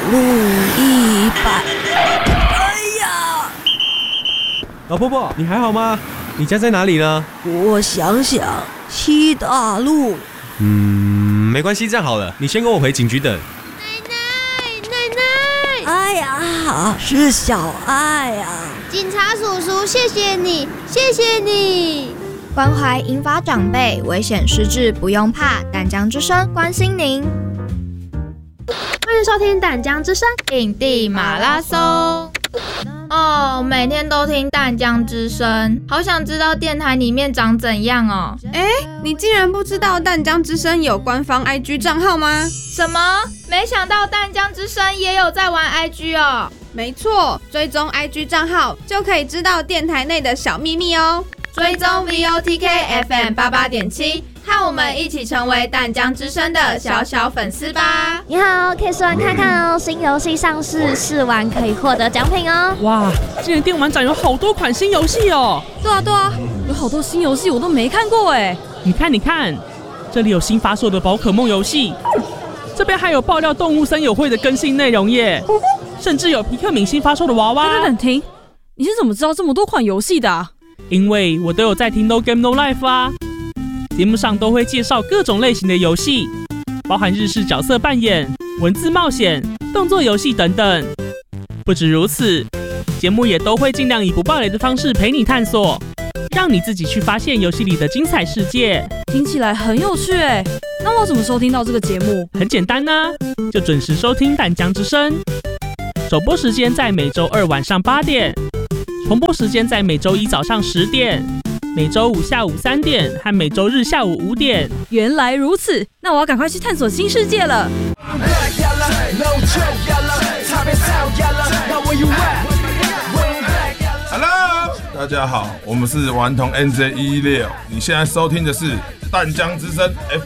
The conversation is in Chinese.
路100。哎呀！ 老婆婆，你还好吗？你家在哪里呢？ 我想想，7大路。 没关系，这样好了，你先跟我回警局等。 奶奶！ 哎呀，是小爱啊！ 警察叔叔，谢谢你，谢谢你！ 关怀银发长辈，危险失智不用怕，淡江之声关心您。 欢迎收听淡江之声影帝马拉松。每天都听淡江之声，好想知道电台里面长怎样哦。 你竟然不知道淡江之声有官方 IG 账号吗？ 什么？没想到淡江之声也有在玩 IG 哦。 没错，追踪 IG 账号就可以知道电台内的小秘密哦。 追踪 VOTK FM 88.7，和我们一起成为淡江之声的小小粉絲吧。 你好，可以试玩看看哦，新游戏上市，试玩可以获得奖品哦。 哇，今年电玩展有好多款新游戏哦。 对啊，有好多新游戏我都没看过哎。 你看，这里有新发售的宝可梦游戏，这边还有爆料动物森友会的更新内容耶，甚至有皮克敏新发售的娃娃。 等，停，你是怎么知道这么多款游戏的啊？ 因为我都有在听 No Game No Life 啊，节目上都会介绍各种类型的游戏，包含日式角色扮演、文字冒险、动作游戏等等。不止如此，节目也都会尽量以不爆雷的方式陪你探索，让你自己去发现游戏里的精彩世界。 听起来很有趣哎，那我怎么收听到这个节目？ 很简单啊，就准时收听淡江之声。首播时间在每周二晚上8点，重播时间在每周一早上10点，每周五下午3点和每周日下午5点。 原来如此，那我要赶快去探索新世界了。 Hello， 大家好，我们是顽童 NJ116，你现在收听的是淡江之声